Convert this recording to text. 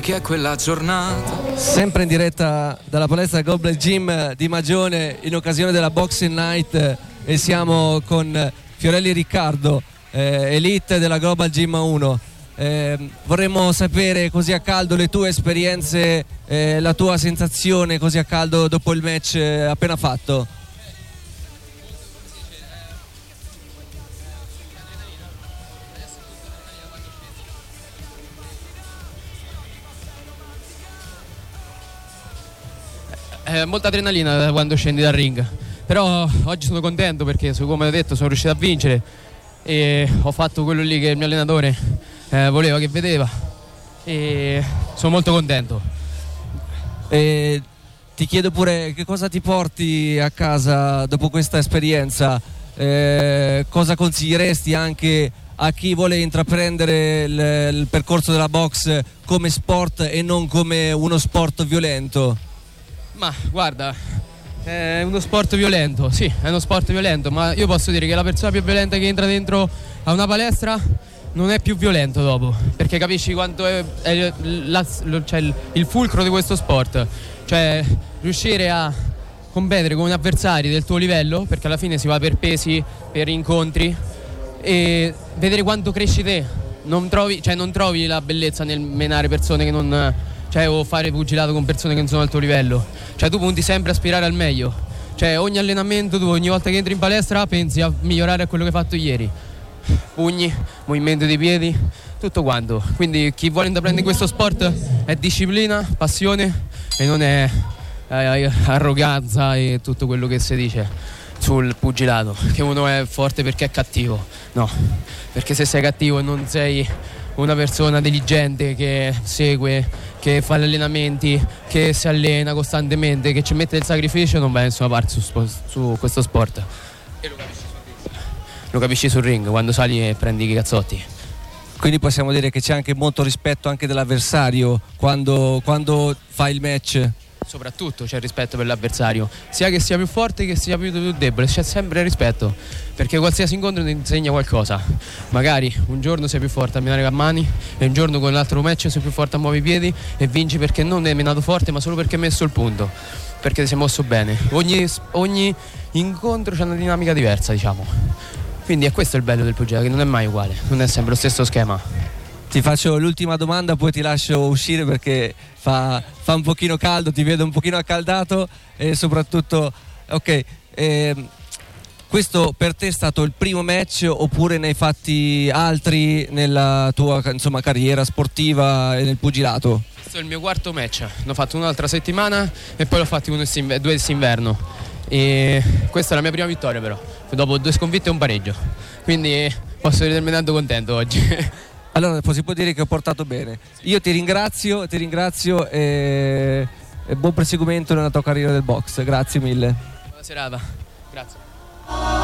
Che è quella giornata. Sempre in diretta dalla palestra Goblet Gym di Magione in occasione della Boxing Night e siamo con Fiorelli Riccardo, elite della Global Gym 1. Vorremmo sapere così a caldo le tue esperienze, la tua sensazione così a caldo dopo il match appena fatto. Molta adrenalina da quando scendi dal ring, però oggi sono contento perché, come ho detto, sono riuscito a vincere e ho fatto quello lì che il mio allenatore voleva, che vedeva, e sono molto contento. Ti chiedo pure che cosa ti porti a casa dopo questa esperienza, cosa consiglieresti anche a chi vuole intraprendere il percorso della box come sport e non come uno sport violento? Ma guarda, è uno sport violento, sì, è uno sport violento, ma io posso dire che la persona più violenta che entra dentro a una palestra non è più violento dopo, perché capisci quanto è il fulcro di questo sport, cioè riuscire a competere con avversari del tuo livello, perché alla fine si va per pesi, per incontri, e vedere quanto cresci te. Non trovi la bellezza nel menare persone che non... o fare pugilato con persone che non sono al tuo livello. Tu punti sempre a aspirare al meglio. Ogni allenamento, tu ogni volta che entri in palestra pensi a migliorare a quello che hai fatto ieri. Pugni, movimento dei piedi, tutto quanto. Quindi chi vuole intraprendere questo sport è disciplina, passione e non è arroganza e tutto quello che si dice sul pugilato, che uno è forte perché è cattivo. No, perché se sei cattivo e non sei una persona diligente che segue, che fa gli allenamenti, che si allena costantemente, che ci mette il sacrificio, non va da nessuna parte su questo sport. E lo capisci sul ring quando sali e prendi i cazzotti. Quindi possiamo dire che c'è anche molto rispetto anche dell'avversario quando fai il match. Soprattutto c'è il rispetto per l'avversario, sia che sia più forte che sia più debole, c'è sempre rispetto, perché qualsiasi incontro ti insegna qualcosa. Magari un giorno sei più forte a menare a mani e un giorno con l'altro match sei più forte a muovere i piedi e vinci perché non hai menato forte, ma solo perché hai messo il punto, perché ti sei mosso bene. Ogni incontro c'è una dinamica diversa, diciamo. Quindi è questo il bello del pugilato, che non è mai uguale, non è sempre lo stesso schema. Ti faccio l'ultima domanda, poi ti lascio uscire perché fa un pochino caldo, ti vedo un pochino accaldato e soprattutto, questo per te è stato il primo match oppure ne hai fatti altri nella tua carriera sportiva e nel pugilato? Questo è il mio quarto match, ne ho fatto un'altra settimana e poi l'ho fatti due quest'inverno e questa è la mia prima vittoria, però dopo 2 sconfitte e un pareggio, quindi posso ritenermi tanto contento oggi. Allora si può dire che ho portato bene. Io ti ringrazio e buon proseguimento nella tua carriera del box. Grazie mille. Buona serata. Grazie.